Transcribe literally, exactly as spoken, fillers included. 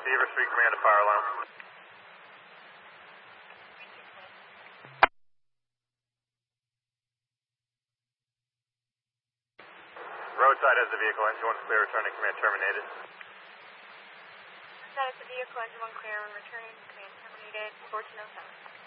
Beaver Street Command to fire alarm. Roadside has the vehicle, engine one clear, returning command terminated. Roadside has the vehicle, engine one clear, returning command terminated, fourteen oh seven.